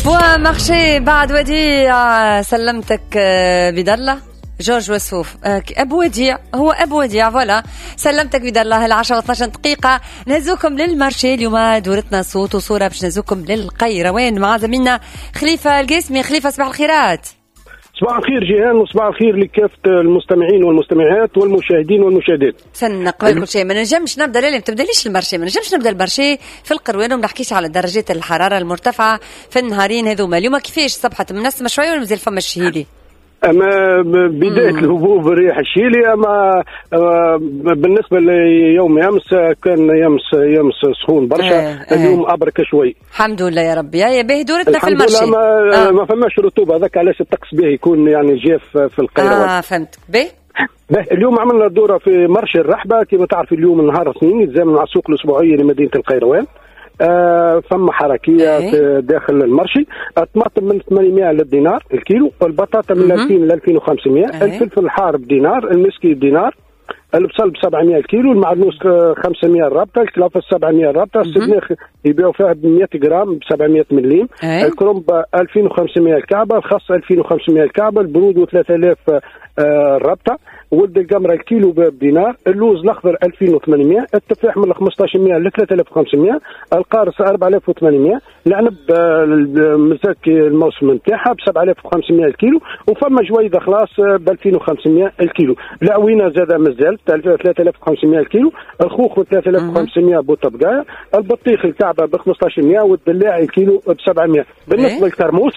بوا مارشي بعد وديع. سلمتك بدلة جورج وسوف أبو وديع، هو أبو وديع فوالا. سلمتك بدلة. العشرة 12 دقيقة نهزوكم للمارشي. اليوم دورتنا صوت وصورة باش نهزوكم للقيروان مع زميلنا خليفة القاسمي. خليفة صباح الخيرات. صباح الخير جيهان، وصباح الخير لكافة المستمعين والمستمعات والمشاهدين والمشاهدات. سنة قبل كل شيء ما نجمش نبدا ليلة، ما تبداليش المارشي، ما نجمش نبدا المارشي في القروان وما نحكيش على درجات الحرارة المرتفعة في النهارين هذوما. اليوم كيفاش صبحت منسمة شوية ولا مازال فما الشهيلي؟ أما بداية الهبوب الريح الشيلي، أما بالنسبة ليوم أمس كان يمس سخون برشا. اليوم أبرك شوي الحمد لله يا ربي. يا باهي دورتنا في المرشي. الحمد لله ما فماش رطوبة، هذاك علاش الطقس به يكون يعني جاف في القيروان. فهمت باهي. اليوم عملنا دورة في مرشي الرحبة. كما تعرف اليوم النهار اثنين يتزامن مع السوق الأسبوعية لمدينة القيروان. فما حركية داخل المرشي. الطماطم من 800 للدينار الكيلو، والبطاطا من 2000 ل 2500. الفلفل الحار بدينار، المسكي بدينار، البصل ب 700 الكيلو، المعدنوس 500 الرابطه، الكلافه 700 الرابطه، السبناخ يبيعوا فيها ب 100 جرام ب 700 مليم، الكرنب 2500 الكعبه، الخس 2500 الكعبه، البرود 3000 الرابطه، ولد القمره الكيلو بدينار، اللوز الاخضر 2800، التفاح من 1500 ل 3500، القارص 4800، العنب مزكي الموسم نتاعها ب 7500 الكيلو، وفما جويده خلاص ب 2500 الكيلو، العوينه زاد مازال 3500 الكيلو، الخوخ 3500 بوطه بقايه، البطيخ الكعبه ب 1500، والدلاع الكيلو ب 700. بالنسبه للترموس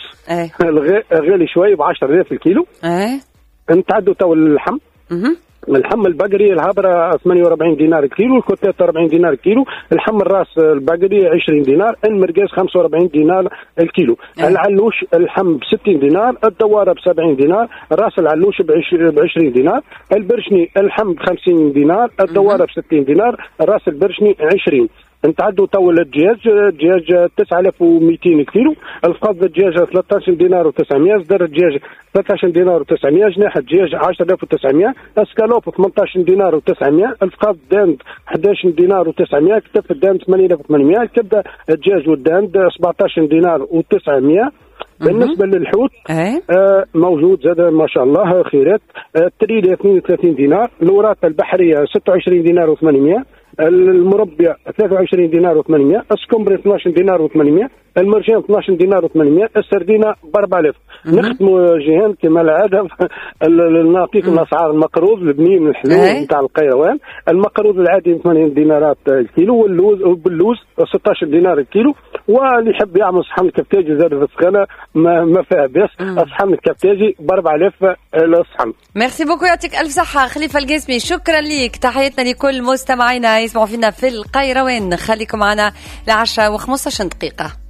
غالي شوي ب 10000 الكيلو. نتعدوا تو اللحم. اللحم البقري الهابره 48 دينار الكيلو، الكوتات 40 دينار الكيلو، اللحم الراس البقري 20 دينار، المرقاز 45 دينار الكيلو، العلوش اللحم ب 60 دينار، الدواره ب 70 دينار، راس العلوش ب 20 دينار، البرشني اللحم ب 50 دينار، الدواره ب 60 دينار، راس البرشني 20. نتعدوا تو الدجاج 9200 كيلو، الفقد الدجاج 13 دينار و900، صدر الدجاج 13 دينار و900، جناح الدجاج 10900، اسكالوب 18 دينار و900، الفقد داند 11 دينار و900، كتف الداند 8800، الكبده الدجاج والداند 17 دينار و900. بالنسبة للحوت موجود زاد ما شاء الله خيرات. التريلة 32 دينار، الوراث البحرية 26 دينار و800، المربع 23 دينار و800، السكمبري 12 دينار و800، المرجان 12 دينار و800، السردينة ب 4000. نختموا جيهان كما العادة نعطيكم الأسعار. المقروض البنين من الحلو نتاع القيروان، المقروض العادي 8 دينارات الكيلو، والبلوز 16 دينار الكيلو، واللي يحب يعمل صحن الكبتاجي زاد في السخانة ما فيها بس، صحن الكبتاجي ب 4000 الصحن. ميرسي بوكو، يعطيك ألف صحة خليفة القاسمي. شكرا ليك، تحياتنا لكل مستمعينا يسمعوا فينا في القيروان. خليكم معنا ل10 و15 دقيقة.